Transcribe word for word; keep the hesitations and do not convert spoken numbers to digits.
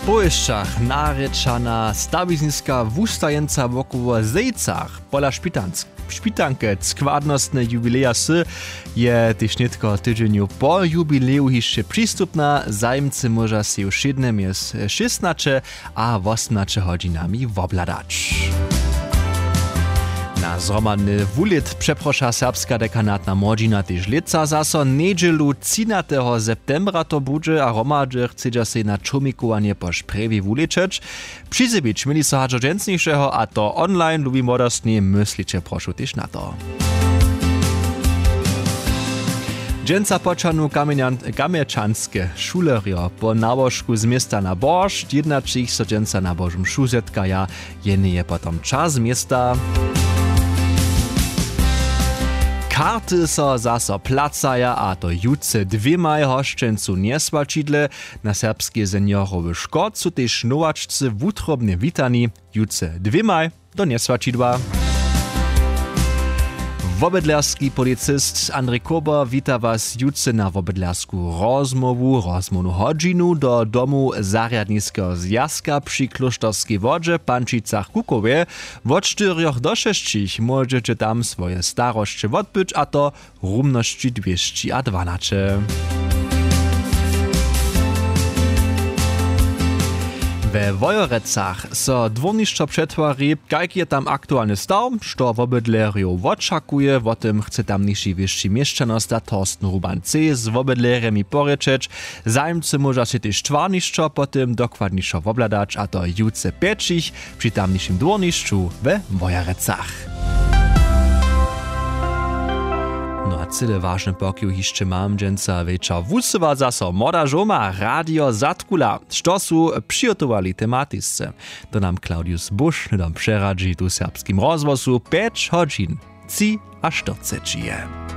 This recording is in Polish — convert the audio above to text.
Po jeszcze narečana stawizniska wustajenca wokoło Zejcach pola Szpitansk. Szpitanke składnostne jubileja sy je tyž netko tydzieniu po jubileju jeszcze przystupna, zajmcy może się już siedem jest szesnaście a osiemnaście godzinami wobladać. Na zromadny wulit przeprosza serbska dekanatna młodzina tyż leca zaso niedzielu trzynastego septembra to budże, a romadże chce się na czumikowanie po szprewie wuliczeć. Przyzybić mieli so hadżo dżęsniejszego, a to online lubi młodostnie myślicie proszę tyż na to. Dżęca poczanu kamieczanskie szulerio po nabożku z miasta na Borsz, jednaczy ich so dżęca na Bożym szuzetka, ja jeny je potom czas miasta. Karty so zaso placaja, a to jutce dwimaj hoszczęcu nieswačidle. Na serbskie seniorowy szkod su tež nowaczcy wutrobnie witani. Jutce dwimaj do nieswačidła. Wobydlerski policist Andrzej Kober wita was jutce na wobydlersku rozmowu, rozmownu hodzinu do domu zariadniskiego zjazka przy Klosztorskiej Wodzie Pančicach Kukowie. Od czterech do sześciu możecie tam swoje starości odbyć, a to rumności dwieście dwanaście. We Wojorecach so dworniszczo przetwari, kajki je tam aktualny staw, što wobydlerju odczakuje, o tym chce tamniejszy wyższy mieszczanosta Torsten Ruban-C z wobydleremi poryczeć. Zajmcy może się też twarniszczo potem dokładniejszo wobladać, a to jutce pięcich przy tamniejszym dworniszczu we Wojorecach. No a cyle ważne pokiu jeszcze mam, dżęca wieczor wusywa zaso moda żoma Radio Zatkula, što su przygotowali tematisce. To nam Klaudius Busch nam przeradzi tu serbskim rozwozu pięć godzin, ci a czterdzieści je.